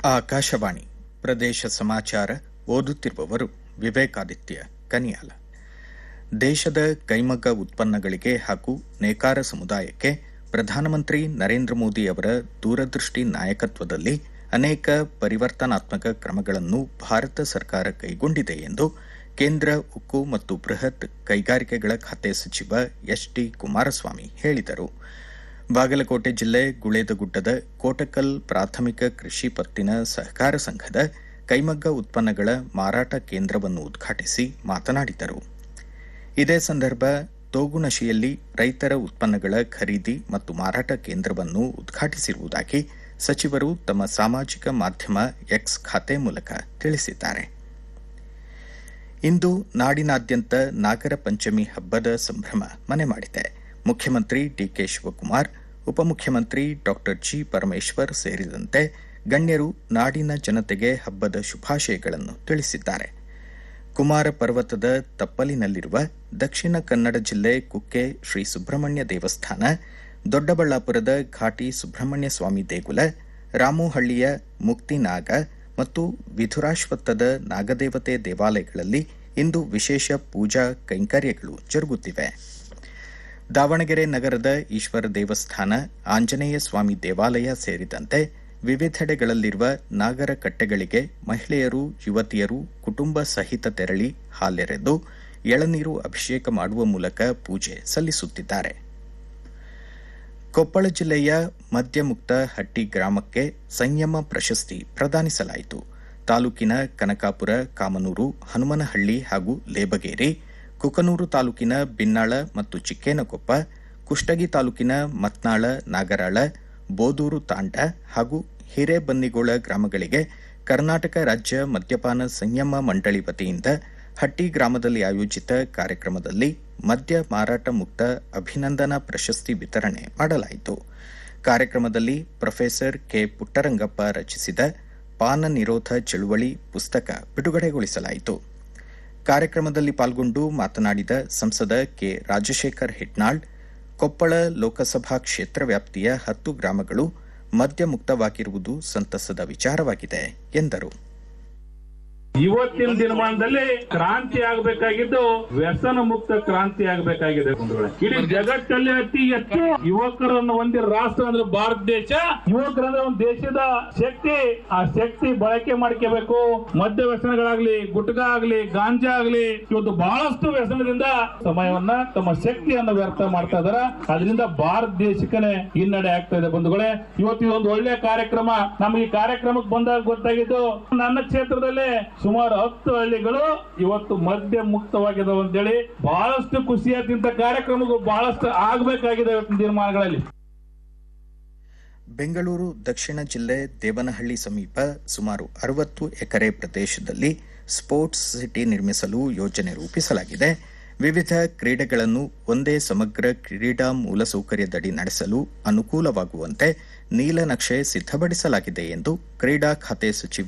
ಆಕಾಶವಾಣಿ ಪ್ರದೇಶ ಸಮಾಚಾರ ಓದುತ್ತಿರುವವರು ವಿವೇಕಾದಿತ್ಯ ಕನಿಯಾಲ. ದೇಶದ ಕೈಮಗ್ಗ ಉತ್ಪನ್ನಗಳಿಗೆ ಹಾಗೂ ನೇಕಾರ ಸಮುದಾಯಕ್ಕೆ ಪ್ರಧಾನಮಂತ್ರಿ ನರೇಂದ್ರ ಮೋದಿ ಅವರ ದೂರದೃಷ್ಟಿ ನಾಯಕತ್ವದಲ್ಲಿ ಅನೇಕ ಪರಿವರ್ತನಾತ್ಮಕ ಕ್ರಮಗಳನ್ನು ಭಾರತ ಸರ್ಕಾರ ಕೈಗೊಂಡಿದೆ ಎಂದು ಕೇಂದ್ರ ಉಕ್ಕು ಮತ್ತು ಬೃಹತ್ ಕೈಗಾರಿಕೆಗಳ ಖಾತೆ ಸಚಿವ ಎಚ್.ಡಿ. ಕುಮಾರಸ್ವಾಮಿ ಹೇಳಿದರು. ಬಾಗಲಕೋಟೆ ಜಿಲ್ಲೆ ಗುಳೇದಗುಡ್ಡದ ಕೋಟಕಲ್ ಪ್ರಾಥಮಿಕ ಕೃಷಿ ಪತ್ತಿನ ಸಹಕಾರ ಸಂಘದ ಕೈಮಗ್ಗ ಉತ್ಪನ್ನಗಳ ಮಾರಾಟ ಕೇಂದ್ರವನ್ನು ಉದ್ಘಾಟಿಸಿ ಮಾತನಾಡಿದರು. ಇದೇ ಸಂದರ್ಭ ತೋಗುಣಶಿಯಲ್ಲಿ ರೈತರ ಉತ್ಪನ್ನಗಳ ಖರೀದಿ ಮತ್ತು ಮಾರಾಟ ಕೇಂದ್ರವನ್ನು ಉದ್ಘಾಟಿಸಿರುವುದಾಗಿ ಸಚಿವರು ತಮ್ಮ ಸಾಮಾಜಿಕ ಮಾಧ್ಯಮ ಎಕ್ಸ್ ಖಾತೆ ಮೂಲಕ ತಿಳಿಸಿದ್ದಾರೆ. ಇಂದು ನಾಡಿನಾದ್ಯಂತ ನಾಗರ ಪಂಚಮಿ ಹಬ್ಬದ ಸಂಭ್ರಮ ಮನೆ ಮಾಡಿದೆ. ಮುಖ್ಯಮಂತ್ರಿ ಡಿಕೆ ಶಿವಕುಮಾರ್, ಉಪಮುಖ್ಯಮಂತ್ರಿ ಡಾ ಜಿ. ಪರಮೇಶ್ವರ್ ಸೇರಿದಂತೆ ಗಣ್ಯರು ನಾಡಿನ ಜನತೆಗೆ ಹಬ್ಬದ ಶುಭಾಶಯಗಳನ್ನು ತಿಳಿಸಿದ್ದಾರೆ. ಕುಮಾರ ಪರ್ವತದ ತಪ್ಪಲಿನಲ್ಲಿರುವ ದಕ್ಷಿಣ ಕನ್ನಡ ಜಿಲ್ಲೆ ಕುಕ್ಕೆ ಶ್ರೀ ಸುಬ್ರಹ್ಮಣ್ಯ ದೇವಸ್ಥಾನ, ದೊಡ್ಡಬಳ್ಳಾಪುರದ ಘಾಟಿ ಸುಬ್ರಹ್ಮಣ್ಯ ಸ್ವಾಮಿ ದೇಗುಲ, ರಾಮುಹಳ್ಳಿಯ ಮುಕ್ತಿನಾಗ ಮತ್ತು ವಿಧುರಾಶ್ವತ್ಥದ ನಾಗದೇವತೆ ದೇವಾಲಯಗಳಲ್ಲಿ ಇಂದು ವಿಶೇಷ ಪೂಜಾ ಕೈಂಕರ್ಯಗಳು ಜರುಗುತ್ತಿವೆ. ದಾವಣಗೆರೆ ನಗರದ ಈಶ್ವರ ದೇವಸ್ಥಾನ, ಆಂಜನೇಯ ಸ್ವಾಮಿ ದೇವಾಲಯ ಸೇರಿದಂತೆ ವಿವಿಧೆಡೆಗಳಲ್ಲಿರುವ ನಾಗರ ಕಟ್ಟೆಗಳಿಗೆ ಮಹಿಳೆಯರು, ಯುವತಿಯರು ಕುಟುಂಬ ಸಹಿತ ತೆರಳಿ ಹಾಲೆರೆದು ಎಳನೀರು ಅಭಿಷೇಕ ಮಾಡುವ ಮೂಲಕ ಪೂಜೆ ಸಲ್ಲಿಸುತ್ತಿದ್ದಾರೆ. ಕೊಪ್ಪಳ ಜಿಲ್ಲೆಯ ಮದ್ಯಮುಕ್ತ ಹಟ್ಟಿ ಗ್ರಾಮಕ್ಕೆ ಸಂಯಮ ಪ್ರಶಸ್ತಿ ಪ್ರದಾನಿಸಲಾಯಿತು. ತಾಲೂಕಿನ ಕನಕಾಪುರ, ಕಾಮನೂರು, ಹನುಮನಹಳ್ಳಿ ಹಾಗೂ ಲೇಬಗೇರಿ, ಕುಕನೂರು ತಾಲೂಕಿನ ಬಿನ್ನಾಳ ಮತ್ತು ಚಿಕ್ಕೇನಕೊಪ್ಪ, ಕುಷ್ಟಗಿ ತಾಲೂಕಿನ ಮತ್ನಾಳ, ನಾಗರಾಳ, ಬೋದೂರು ತಾಂಡ ಹಾಗೂ ಹಿರೇಬನ್ನಿಗೋಳ ಗ್ರಾಮಗಳಿಗೆ ಕರ್ನಾಟಕ ರಾಜ್ಯ ಮದ್ಯಪಾನ ಸಂಯಮ ಮಂಡಳಿ ವತಿಯಿಂದ ಹಟ್ಟಿ ಗ್ರಾಮದಲ್ಲಿ ಆಯೋಜಿತ ಕಾರ್ಯಕ್ರಮದಲ್ಲಿ ಮದ್ಯ ಮಾರಾಟ ಮುಕ್ತ ಅಭಿನಂದನಾ ಪ್ರಶಸ್ತಿ ವಿತರಣೆ ಮಾಡಲಾಯಿತು. ಕಾರ್ಯಕ್ರಮದಲ್ಲಿ ಪ್ರೊಫೆಸರ್ ಕೆ. ಪುಟ್ಟರಂಗಪ್ಪ ರಚಿಸಿದ ಪಾನ ನಿರೋಧ ಚಳುವಳಿ ಪುಸ್ತಕ ಬಿಡುಗಡೆಗೊಳಿಸಲಾಯಿತು. ಕಾರ್ಯಕ್ರಮದಲ್ಲಿ ಪಾಲ್ಗೊಂಡು ಮಾತನಾಡಿದ ಸಂಸದ ಕೆ. ರಾಜಶೇಖರ್ ಹಿಟ್ನಾಳ್, ಕೊಪ್ಪಳ ಲೋಕಸಭಾ ಕ್ಷೇತ್ರ ವ್ಯಾಪ್ತಿಯ 10 ಗ್ರಾಮಗಳು ಮದ್ಯ ಮುಕ್ತವಾಗಿರುವುದು ಸಂತಸದ ವಿಚಾರವಾಗಿದೆ ಎಂದರು. ಇವತ್ತಿನ ದಿನಮಾನದಲ್ಲಿ ಕ್ರಾಂತಿ ಆಗಬೇಕಾಗಿದ್ದು ವ್ಯಸನ ಮುಕ್ತ ಕ್ರಾಂತಿ ಆಗಬೇಕಾಗಿದೆ. ಇಡೀ ಜಗತ್ತಲ್ಲಿ ಅತಿ ಹೆಚ್ಚು ಯುವಕರನ್ನು ಹೊಂದಿರೋ ರಾಷ್ಟ್ರ ಅಂದ್ರೆ ಭಾರತ ದೇಶ. ಯುವಕರಂದ್ರೆ ಒಂದು ದೇಶದ ಶಕ್ತಿ. ಆ ಶಕ್ತಿ ಬಳಕೆ ಮಾಡ್ಕೋಬೇಕು. ಮದ್ಯ ವ್ಯಸನಗಳಾಗ್ಲಿ, ಗುಟ್ಕಾ ಆಗ್ಲಿ, ಗಾಂಜಾ ಆಗ್ಲಿ, ಇವತ್ತು ಬಹಳಷ್ಟು ವ್ಯಸನದಿಂದ ಸಮಯವನ್ನ, ತಮ್ಮ ಶಕ್ತಿಯನ್ನು ವ್ಯರ್ಥ ಮಾಡ್ತಾ ಇದಾರೆ. ಅದರಿಂದ ಭಾರತ ದೇಶಕ್ಕೆ ಹಿನ್ನಡೆ ಆಗ್ತಾ ಇದೆ. ಬಂಧುಗಳೇ, ಇವತ್ತು ಒಂದು ಒಳ್ಳೆ ಕಾರ್ಯಕ್ರಮ. ನಮಗೆ ಈ ಕಾರ್ಯಕ್ರಮಕ್ಕೆ ಬಂದಾಗ ಗೊತ್ತಾಗಿದ್ದು, ನನ್ನ ಕ್ಷೇತ್ರದಲ್ಲಿ ಸುಮಾರು 10 ಹಳ್ಳಿಗಳು ಇವತ್ತು ಮದ್ಯ ಮುಕ್ತವಾಗಿದ್ದಾವೆ ಅಂತೇಳಿ ಬಹಳಷ್ಟು ಖುಷಿಯಾದಂತ ಕಾರ್ಯಕ್ರಮಗಳು ಬಹಳಷ್ಟು ಆಗಬೇಕಾಗಿದೆ ಇವತ್ತಿನ ದಿನಮಾನಗಳಲ್ಲಿ. ಬೆಂಗಳೂರು ದಕ್ಷಿಣ ಜಿಲ್ಲೆ ದೇವನಹಳ್ಳಿ ಸಮೀಪ ಸುಮಾರು 60 ಎಕರೆ ಪ್ರದೇಶದಲ್ಲಿ ಸ್ಪೋರ್ಟ್ಸ್ ಸಿಟಿ ನಿರ್ಮಿಸಲು ಯೋಜನೆ ರೂಪಿಸಲಾಗಿದೆ. ವಿವಿಧ ಕ್ರೀಡೆಗಳನ್ನು ಒಂದೇ ಸಮಗ್ರ ಕ್ರೀಡಾ ಮೂಲಸೌಕರ್ಯದಡಿ ನಡೆಸಲು ಅನುಕೂಲವಾಗುವಂತೆ ನೀಲನಕ್ಷೆ ಸಿದ್ಧಪಡಿಸಲಾಗಿದೆ ಎಂದು ಕ್ರೀಡಾ ಖಾತೆ ಸಚಿವ